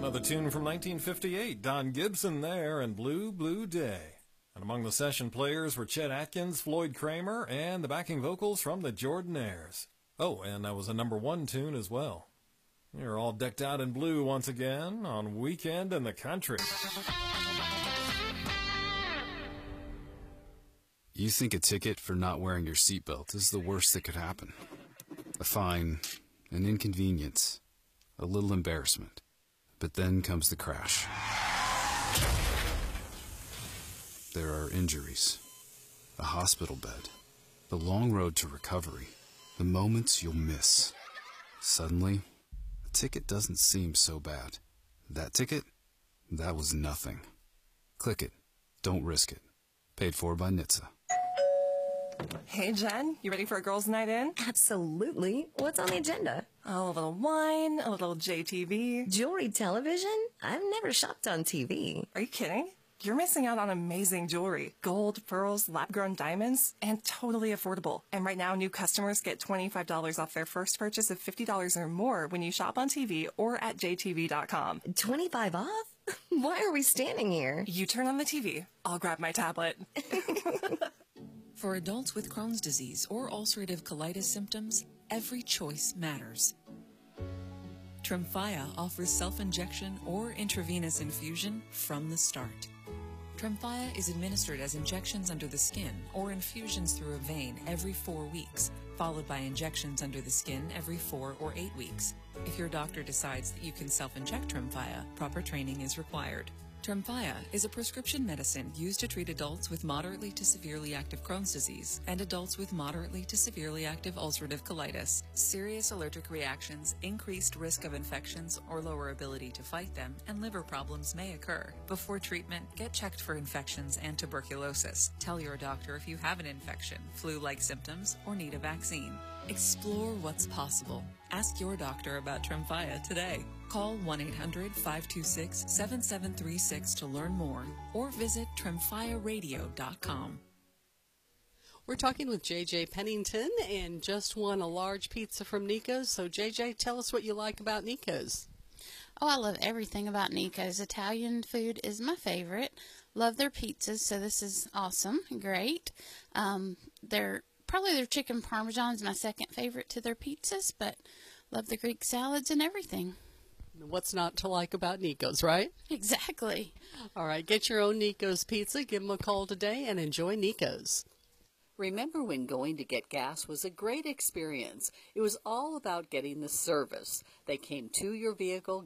Another tune from 1958, Don Gibson there, and Blue, Blue Day. And among the session players were Chet Atkins, Floyd Kramer, and the backing vocals from the Jordanaires. Oh, and that was a #1 tune as well. You're all decked out in blue once again on Weekend in the Country. You think a ticket for not wearing your seatbelt is the worst that could happen. A fine, an inconvenience, a little embarrassment. But then comes the crash. There are injuries, a hospital bed, the long road to recovery, the moments you'll miss. Suddenly, a ticket doesn't seem so bad. That ticket? That was nothing. Click it. Don't risk it. Paid for by NHTSA. Hey, Jen, you ready for a girls' night in? Absolutely. What's on the agenda? Oh, a little wine, a little JTV. Jewelry television? I've never shopped on TV. Are you kidding? You're missing out on amazing jewelry. Gold, pearls, lab-grown diamonds, and totally affordable. And right now, new customers get $25 off their first purchase of $50 or more when you shop on TV or at jtv.com. 25 off? Why are we standing here? You turn on the TV. I'll grab my tablet. For adults with Crohn's disease or ulcerative colitis symptoms, every choice matters. Tremfya offers self-injection or intravenous infusion from the start. Tremfya is administered as injections under the skin or infusions through a vein every 4 weeks, followed by injections under the skin every 4 or 8 weeks. If your doctor decides that you can self-inject Tremfya, proper training is required. Tremfya is a prescription medicine used to treat adults with moderately to severely active Crohn's disease and adults with moderately to severely active ulcerative colitis. Serious allergic reactions, increased risk of infections or lower ability to fight them, and liver problems may occur. Before treatment, get checked for infections and tuberculosis. Tell your doctor if you have an infection, flu-like symptoms, or need a vaccine. Explore what's possible. Ask your doctor about Tremfya today. Call 1-800-526-7736 to learn more or visit tremfyaradio.com. We're talking with J.J. Pennington and just won a large pizza from Nico's. So, J.J., tell us what you like about Nico's. Oh, I love everything about Nico's. Italian food is my favorite. Love their pizzas, so this is awesome. Great. Their chicken parmesan is my second favorite to their pizzas, but love the Greek salads and everything. What's not to like about Nico's, right? Exactly. All right, get your own Nico's pizza. Give them a call today and enjoy Nico's. Remember when going to get gas was a great experience? It was all about getting the service. They came to your vehicle,